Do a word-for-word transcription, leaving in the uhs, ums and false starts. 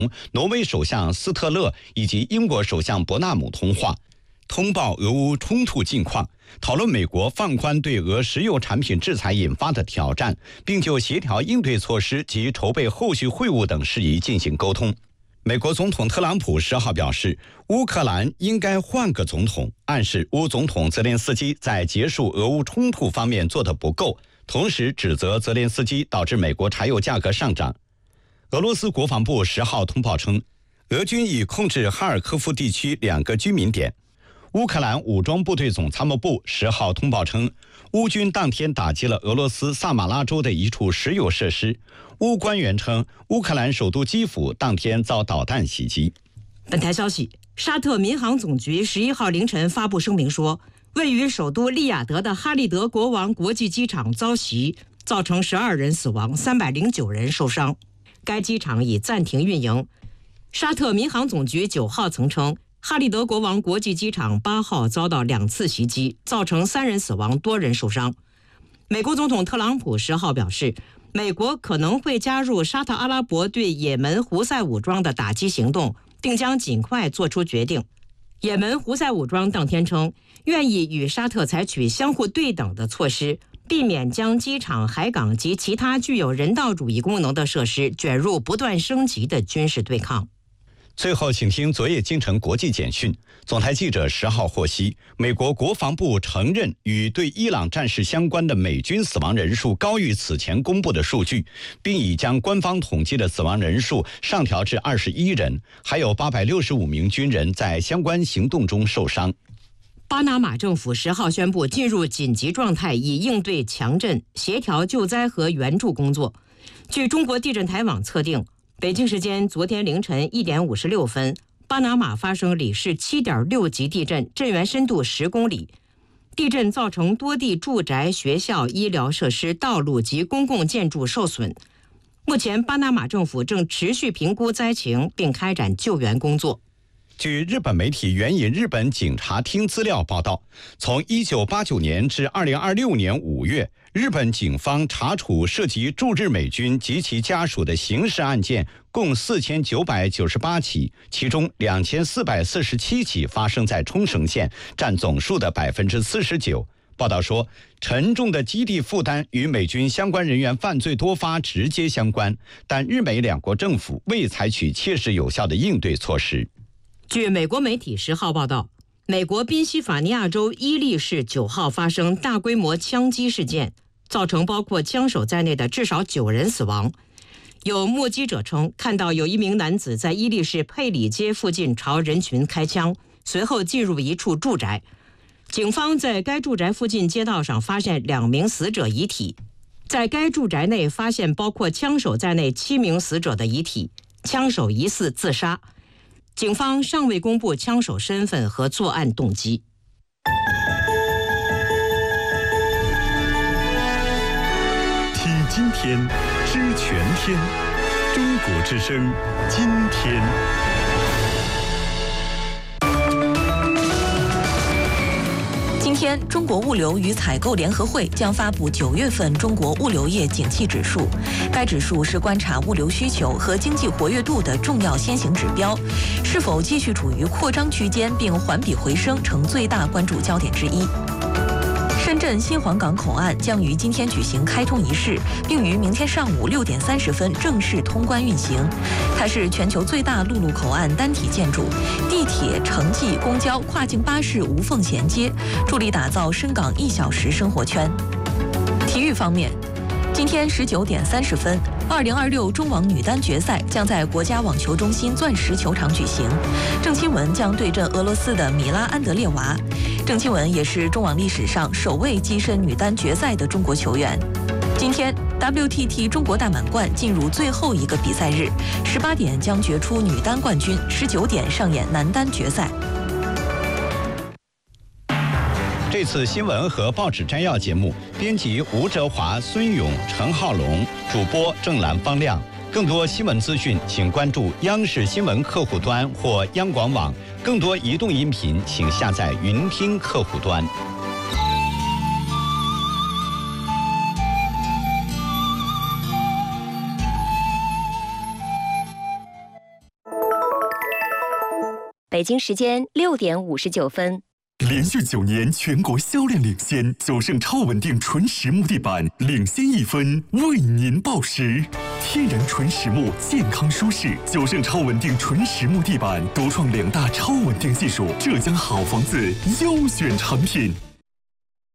挪威首相斯特勒以及英国首相伯纳姆通话，通报俄乌冲突近况，讨论美国放宽对俄石油产品制裁引发的挑战，并就协调应对措施及筹备后续会晤等事宜进行沟通。美国总统特朗普十号表示，乌克兰应该换个总统，暗示乌总统泽连斯基在结束俄乌冲突方面做得不够，同时指责泽连斯基导致美国柴油价格上涨。俄罗斯国防部十号通报称，俄军已控制哈尔科夫地区两个居民点。乌克兰武装部队总参谋部十号通报称，乌军当天打击了俄罗斯萨马拉州的一处石油设施。乌官员称，乌克兰首都基辅当天遭导弹袭击。 本台消息，沙特民航总局十一号凌晨发布声明说，位于首都利雅得的哈利德国王国际机场遭袭，造成十二人死亡，三百零九人受伤。该机场已暂停运营。沙特民航总局九号曾称，哈利德国王国际机场八号遭到两次袭击，造成三人死亡，多人受伤。美国总统特朗普十号表示，美国可能会加入沙特阿拉伯对也门胡塞武装的打击行动，并将尽快做出决定。也门胡塞武装当天称，愿意与沙特采取相互对等的措施，避免将机场、海港及其他具有人道主义功能的设施卷入不断升级的军事对抗。 最后，请听昨夜京城国际简讯。总台记者十号获悉，美国国防部承认与对伊朗战事相关的美军死亡人数高于此前公布的数据，并已将官方统计的死亡人数上调至二十一人，还有八百六十五名军人在相关行动中受伤。 巴拿马政府十号宣布进入紧急状态，以应对强震、协调救灾和援助工作。据中国地震台网测定，北京时间昨天凌晨一点五十六分，巴拿马发生里氏七点六级地震，震源深度十公里。地震造成多地住宅、学校、医疗设施、道路及公共建筑受损。目前，巴拿马政府正持续评估灾情，并开展救援工作。 据日本媒体援引日本警察厅资料报道，从一九八九年至二零二六年五月，日本警方查处涉及驻日美军及其家属的刑事案件共四千九百九十八起，其中两千四百四十七起发生在冲绳县，占总数的百分之四十九。报道说，沉重的基地负担与美军相关人员犯罪多发直接相关，但日美两国政府未采取切实有效的应对措施。 据美国媒体十号报道，美国宾夕法尼亚州伊利市九号发生大规模枪击事件，造成包括枪手在内的至少九人死亡。有目击者称，看到有一名男子在伊利市佩里街附近朝人群开枪，随后进入一处住宅。警方在该住宅附近街道上发现两名死者遗体，在该住宅内发现包括枪手在内七名死者的遗体，枪手疑似自杀。警方尚未公布枪手身份和作案动机。 听今天，知全天，中国之声，今天。 今天，中国物流与采购联合会将发布九月份中国物流业景气指数。该指数是观察物流需求和经济活跃度的重要先行指标，是否继续处于扩张区间并环比回升，成最大关注焦点之一。深圳新皇岗口岸将于今天举行开通仪式，并于明天上午六点三十分正式通关运行。它是全球最大陆路口岸单体建筑，地铁、城际、公交、跨境巴士无缝衔接，助力打造深港一小时生活圈。体育方面，今天十九点三十分，二零二六中网女单决赛将在国家网球中心钻石球场举行，郑钦文将对阵俄罗斯的米拉安德烈娃。郑钦文也是中网历史上首位跻身女单决赛的中国球员。今天 W T T 中国大满贯进入最后一个比赛日，十八点将决出女单冠军，十九点上演男单决赛。 这次新闻和报纸摘要节目，编辑吴哲华、孙勇、陈浩龙，主播郑兰、方亮。更多新闻资讯，请关注央视新闻客户端或央广网。更多移动音频，请下载云听客户端。 北京时间六点五十九分。 连续九年全国销量领先，九盛超稳定纯实木地板领先一分，为您报时。天然纯实木，健康舒适。九盛超稳定纯实木地板独创两大超稳定技术，浙江好房子优选产品。